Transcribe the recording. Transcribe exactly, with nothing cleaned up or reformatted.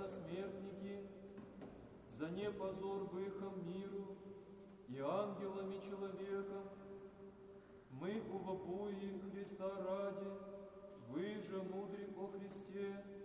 равносмертники, за не позор выхом миру и ангелами человеком, мы увобуи Христа ради, вы же мудры о Христе,